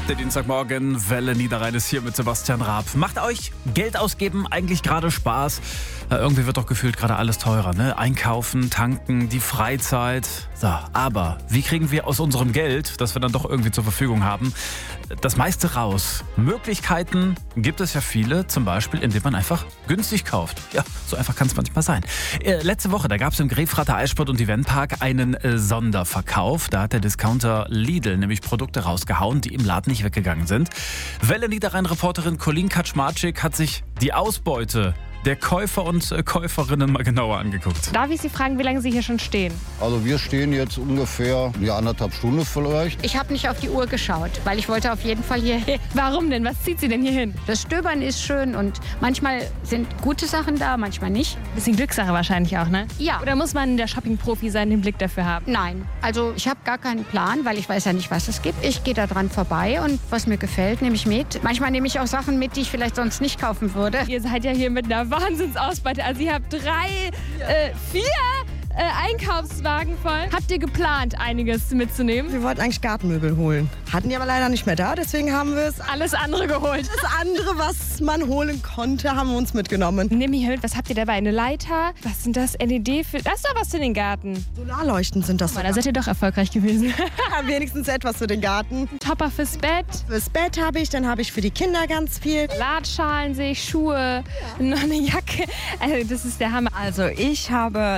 Der Dienstagmorgen, Welle Niederrhein ist hier mit Sebastian Raab. Macht euch Geld ausgeben eigentlich gerade Spaß? Irgendwie wird doch gefühlt gerade alles teurer, ne? Einkaufen, tanken, die Freizeit. So, aber wie kriegen wir aus unserem Geld, das wir dann doch irgendwie zur Verfügung haben, das meiste raus? Möglichkeiten gibt es ja viele, zum Beispiel indem man einfach günstig kauft. Ja, so einfach kann es manchmal sein. Letzte Woche, da gab es im Grefrater Eissport- und Eventpark einen Sonderverkauf. Da hat der Discounter Lidl nämlich Produkte rausgehauen, die im Laden nicht weggegangen sind. Welle Niederrhein-Reporterin Colleen Kaczmarczyk hat sich die Ausbeute der Käufer und Käuferinnen mal genauer angeguckt. Darf ich Sie fragen, wie lange Sie hier schon stehen? Also wir stehen jetzt ungefähr 1,5 Stunden vielleicht. Ich habe nicht auf die Uhr geschaut, weil ich wollte auf jeden Fall hier hin. Warum denn? Was zieht Sie denn hier hin? Das Stöbern ist schön und manchmal sind gute Sachen da, manchmal nicht. Bisschen Glückssache wahrscheinlich auch, ne? Ja. Oder muss man der Shopping-Profi sein, den Blick dafür haben? Nein, also ich habe gar keinen Plan, weil ich weiß ja nicht, was es gibt. Ich gehe da dran vorbei und was mir gefällt, nehme ich mit. Manchmal nehme ich auch Sachen mit, die ich vielleicht sonst nicht kaufen würde. Ihr seid ja hier mit einer Wahnsinnsausbeute. Also ihr habt 4 Einkaufswagen voll. Habt ihr geplant, einiges mitzunehmen? Wir wollten eigentlich Gartenmöbel holen. Hatten die aber leider nicht mehr da, deswegen haben wir es. Alles andere geholt. Das andere, was man holen konnte, haben wir uns mitgenommen. Nimm mich mit, was habt ihr dabei? Eine Leiter? Was sind das? LED für. Das ist doch was für den Garten. Solarleuchten sind das. Da seid ihr doch erfolgreich gewesen. Ja, wenigstens etwas für den Garten. Ein Topper fürs Bett. Fürs Bett habe ich, dann habe ich für die Kinder ganz viel. Salatschalen sehe ich, Schuhe, noch eine Jacke. Also das ist der Hammer. Also ich habe